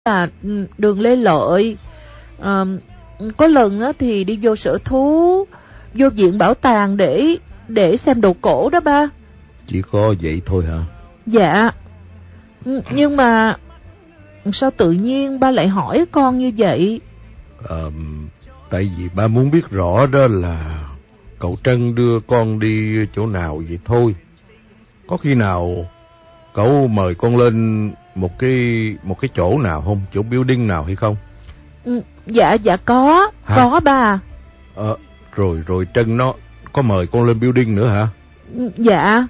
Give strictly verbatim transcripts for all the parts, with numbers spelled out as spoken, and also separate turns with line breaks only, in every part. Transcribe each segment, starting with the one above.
là đường Lê Lợi. À, có lần á thì đi vô sở thú, vô viện bảo tàng để để xem đồ cổ đó ba.
Chỉ có vậy thôi hả?
Dạ. Nhưng mà sao tự nhiên ba lại hỏi con như vậy?
À, tại vì ba muốn biết rõ đó là cậu Trân đưa con đi chỗ nào vậy thôi. Có khi nào cậu mời con lên một cái một cái chỗ nào không, chỗ building nào hay không?
Ừ, dạ dạ có. Hả? Có ba.
Ờ, rồi rồi Trân nó có mời con lên building nữa hả?
Dạ.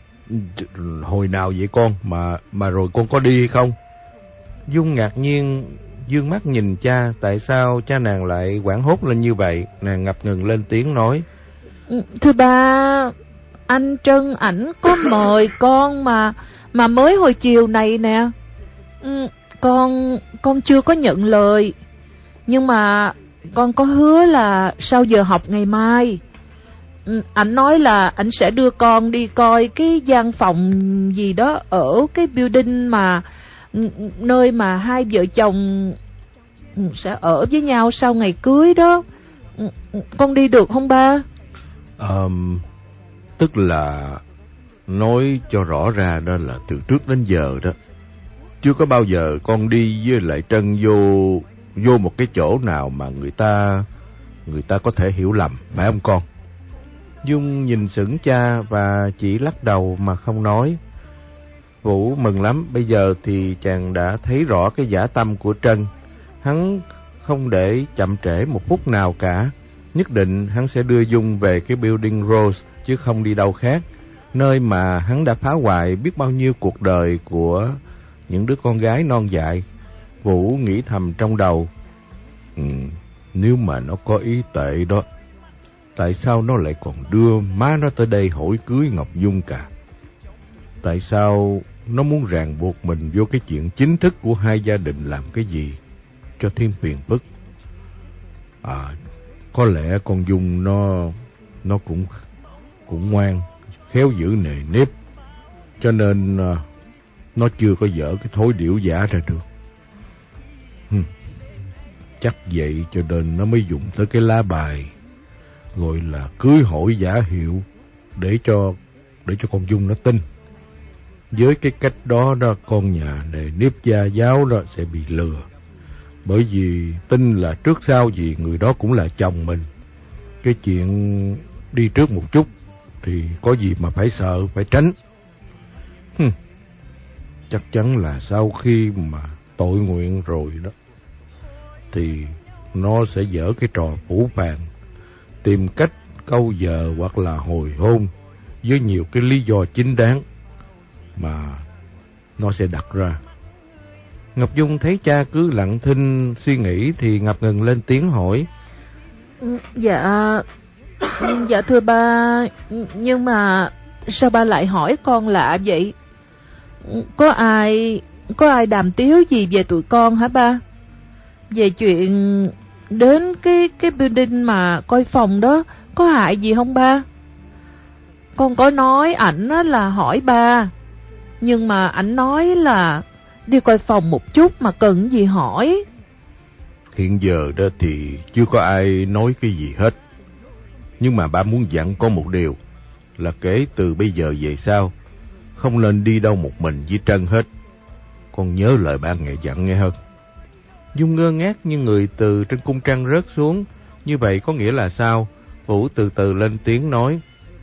Hồi nào vậy con, mà mà rồi con có đi hay không?
Dung ngạc nhiên dương mắt nhìn cha, tại sao cha nàng lại hoảng hốt lên như vậy? Nàng ngập ngừng lên tiếng nói:
Thưa ba, anh Trân ảnh có mời con mà mà mới hồi chiều này nè. Ừ, con con chưa có nhận lời, nhưng mà con có hứa là sau giờ học ngày mai, ừ, ảnh nói là ảnh sẽ đưa con đi coi cái gian phòng gì đó ở cái building mà nơi mà hai vợ chồng sẽ ở với nhau sau ngày cưới đó. Con đi được không ba?
Um, tức là nói cho rõ ra đó là từ trước đến giờ đó chưa có bao giờ con đi với lại Trân vô vô một cái chỗ nào mà người ta người ta có thể hiểu lầm, phải không con?
Dung nhìn sững cha và chỉ lắc đầu mà không nói. Vũ mừng lắm, bây giờ thì chàng đã thấy rõ cái dã tâm của Trân. Hắn không để chậm trễ một phút nào cả. Nhất định hắn sẽ đưa Dung về cái building Rose chứ không đi đâu khác, nơi mà hắn đã phá hoại biết bao nhiêu cuộc đời của những đứa con gái non dại. Vũ nghĩ thầm trong đầu, ừ, nếu mà nó có ý tệ đó, tại sao nó lại còn đưa má nó tới đây hỏi cưới Ngọc Dung cả? Tại sao nó muốn ràng buộc mình vô cái chuyện chính thức của hai gia đình làm cái gì cho thêm phiền phức? À, có lẽ con Dung nó nó cũng cũng ngoan, khéo giữ nề nếp, cho nên uh, nó chưa có dở cái thói điểu giả ra được. Hừm, chắc vậy cho nên nó mới dùng tới cái lá bài gọi là cưới hỏi giả hiệu để cho để cho con Dung nó tin. Với cái cách đó đó, con nhà nề nếp gia giáo đó sẽ bị lừa, bởi vì tin là trước sau gì người đó cũng là chồng mình. Cái chuyện đi trước một chút thì có gì mà phải sợ, phải tránh. Hừm, chắc chắn là sau khi mà tội nguyện rồi đó thì nó sẽ dở cái trò phủ phàng, tìm cách câu giờ hoặc là hồi hôn với nhiều cái lý do chính đáng mà nó sẽ đặt ra. Ngọc Dung thấy cha cứ lặng thinh suy nghĩ thì ngập ngừng lên tiếng hỏi:
Dạ, dạ thưa ba, nhưng mà sao ba lại hỏi con lạ vậy? Có ai có ai đàm tiếu gì về tụi con hả ba? Về chuyện đến cái cái building mà coi phòng đó có hại gì không ba? Con có nói ảnh là hỏi ba, nhưng mà ảnh nói là đi coi phòng một chút mà cần gì hỏi.
Hiện giờ đó thì chưa có ai nói cái gì hết. Nhưng mà ba muốn dặn con một điều, là kể từ bây giờ về sau không nên đi đâu một mình với Trân hết. Con nhớ lời ba mẹ dặn nghe hơn.
Dung ngơ ngác như người từ trên cung trăng rớt xuống. Như vậy có nghĩa là sao? Vũ từ từ lên tiếng nói: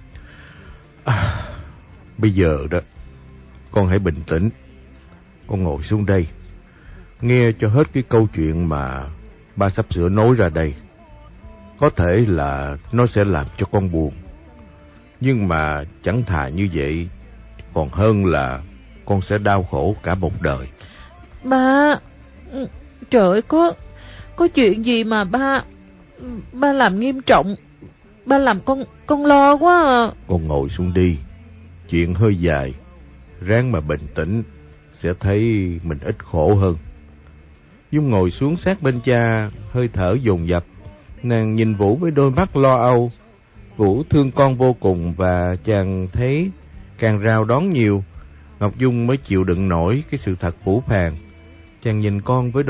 à, Bây giờ đó con hãy bình tĩnh. Con ngồi xuống đây, nghe cho hết cái câu chuyện mà ba sắp sửa nói ra đây. Có thể là nó sẽ làm cho con buồn, nhưng mà chẳng thà như vậy còn hơn là con sẽ đau khổ cả một đời.
Ba, trời ơi, có có chuyện gì mà ba ba làm nghiêm trọng, ba làm con con lo quá à.
Con ngồi xuống đi, chuyện hơi dài, ráng mà bình tĩnh sẽ thấy mình ít khổ hơn.
Dung ngồi xuống sát bên cha, hơi thở dồn dập. Nàng nhìn Vũ với đôi mắt lo âu. Vũ thương con vô cùng và chàng thấy càng rao đón nhiều, Ngọc Dung mới chịu đựng nổi cái sự thật phũ phàng. Chàng nhìn con với